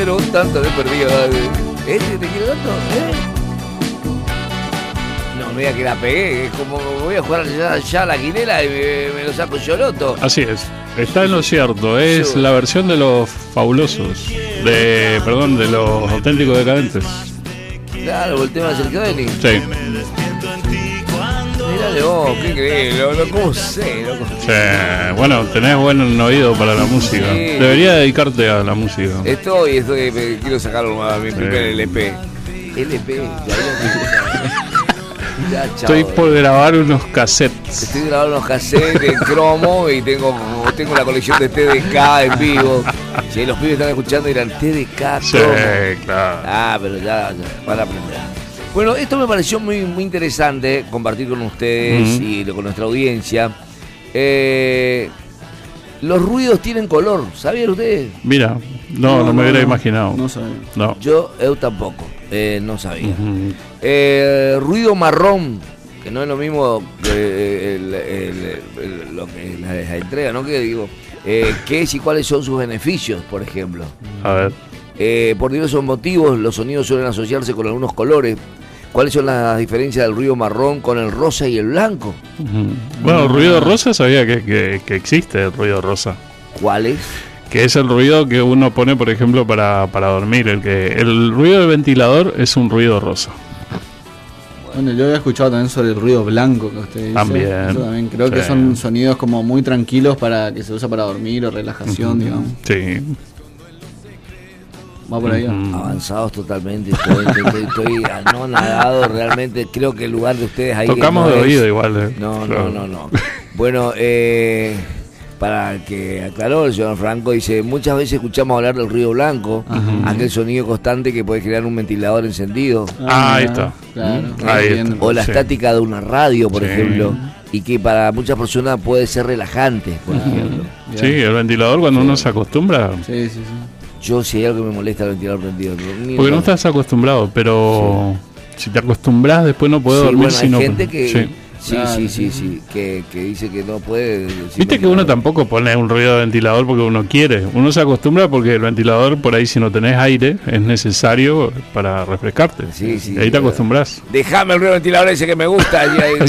pero tanto le he perdido. ¿Este te quiere tanto? No me diga que la pegué, es como voy a jugar ya a la quinela y me lo saco yo loto. Así es, está en lo cierto, es la versión de los fabulosos, de los auténticos decadentes. Claro, el tema de Sergio Denis. Sí. Mirale vos, qué increíble, ¿cómo sé? Sí, bueno, tenés buen oído para la música. Sí. Debería dedicarte a la música. Estoy, quiero sacarlo a mi primer LP. LP, ya, estoy por grabar unos cassettes. Estoy grabando unos cassettes en cromo y tengo la colección de TDK en vivo. Si los pibes están escuchando dirán TDK cromo. Sí, claro. Ah, pero ya van a aprender. Bueno, esto me pareció muy interesante compartir con ustedes y con nuestra audiencia. Los ruidos tienen color, ¿sabían ustedes? Mira, no me hubiera imaginado. No sabía. No. Yo tampoco, no sabía. Ruido marrón, que no es lo mismo que lo que es la entrega, ¿no? Que digo, ¿qué es y cuáles son sus beneficios, por ejemplo? A ver. Por diversos motivos, los sonidos suelen asociarse con algunos colores. ¿Cuáles son las diferencias del ruido marrón con el rosa y el blanco? Bueno, el ruido rosa sabía que existe el ruido rosa. ¿Cuál es? Que es el ruido que uno pone, por ejemplo, para dormir. El ruido del ventilador es un ruido rosa. Bueno, yo había escuchado también sobre el ruido blanco que usted dice. También. Yo también creo que son sonidos como muy tranquilos que se usa para dormir o relajación, digamos. Sí. Va por ahí. Avanzados totalmente, estoy anonadado realmente. Creo que el lugar de ustedes ahí tocamos no de es. oído igual. No. Bueno, para que aclaró el señor Franco, dice, muchas veces escuchamos hablar del ruido blanco, aquel sonido constante que puede crear un ventilador encendido. Ahí está. Claro. O la estática de una radio, por ejemplo, y que para muchas personas puede ser relajante, por ejemplo. Sí, el ventilador cuando uno se acostumbra. Sí. Yo, si hay algo que me molesta el ventilador prendido. Porque no estás acostumbrado, pero si te acostumbras después no puedes dormir. Bueno, hay gente que... Sí, que dice que no puede. Viste que uno tampoco pone un ruido de ventilador porque uno quiere. Uno se acostumbra porque el ventilador, por ahí, si no tenés aire, es necesario para refrescarte. Sí, y ahí te acostumbras. Déjame el ruido de ventilador ese que me gusta.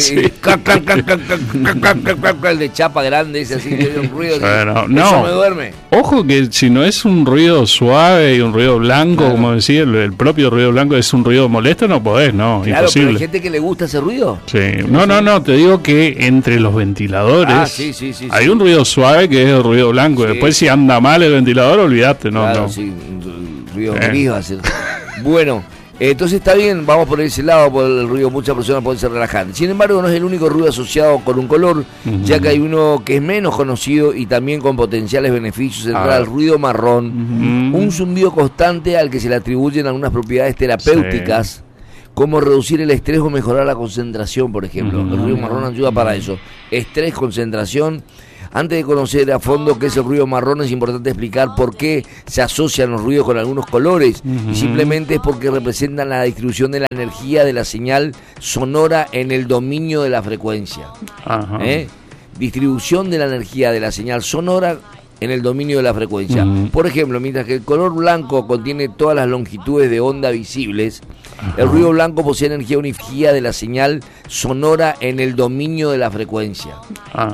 El de chapa grande, ese así, un ruido. Bueno, eso me duerme. Ojo que si no es un ruido suave y un ruido blanco, como decía, el propio ruido blanco es un ruido molesto, no podés, no. Claro, imposible. pero hay gente que le gusta ese ruido. Sí, no, te digo que entre los ventiladores hay un ruido suave que es el ruido blanco. Después si anda mal el ventilador, olvídate, Claro, sí, ruido gris va a ser. Bueno, entonces está bien, vamos por ese lado, por el ruido, muchas personas pueden ser relajantes. Sin embargo, no es el único ruido asociado con un color, ya que hay uno que es menos conocido y también con potenciales beneficios, el ruido marrón, un zumbido constante al que se le atribuyen algunas propiedades terapéuticas, como reducir el estrés o mejorar la concentración, por ejemplo. El ruido marrón ayuda para eso. Estrés, concentración. Antes de conocer a fondo qué es el ruido marrón, es importante explicar por qué se asocian los ruidos con algunos colores. Y simplemente es porque representan la distribución de la energía de la señal sonora en el dominio de la frecuencia. Distribución de la energía de la señal sonora en el dominio de la frecuencia. Por ejemplo, mientras que el color blanco contiene todas las longitudes de onda visibles, el ruido blanco posee energía unificada de la señal sonora en el dominio de la frecuencia.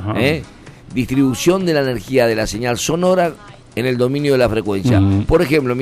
Distribución de la energía de la señal sonora en el dominio de la frecuencia. Por ejemplo,